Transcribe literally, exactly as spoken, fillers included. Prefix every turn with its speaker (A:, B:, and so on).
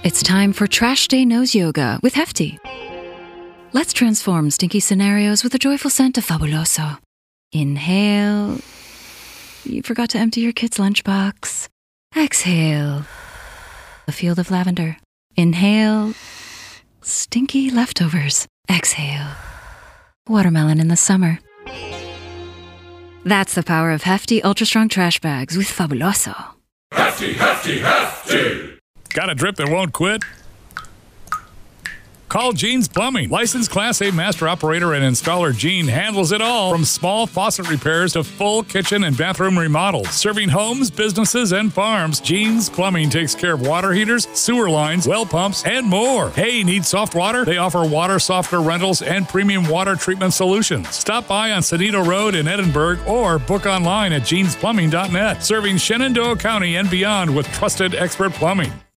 A: It's time for Trash Day Nose Yoga with Hefty. Let's transform stinky scenarios with the joyful scent of Fabuloso. Inhale. You forgot to empty your kid's lunchbox. Exhale. A field of lavender. Inhale. Stinky leftovers. Exhale. Watermelon in the summer. That's the power of Hefty Ultra Strong Trash Bags with Fabuloso.
B: Hefty, hefty, hefty!
C: Got a drip that won't quit? Call Gene's Plumbing. Licensed Class A master operator and installer Gene handles it all, from small faucet repairs to full kitchen and bathroom remodels. Serving homes, businesses, and farms, Gene's Plumbing takes care of water heaters, sewer lines, well pumps, and more. Hey, need soft water? They offer water softener rentals and premium water treatment solutions. Stop by on Sonito Road in Edinburgh or book online at jeans plumbing dot net. Serving Shenandoah County and beyond with trusted expert plumbing.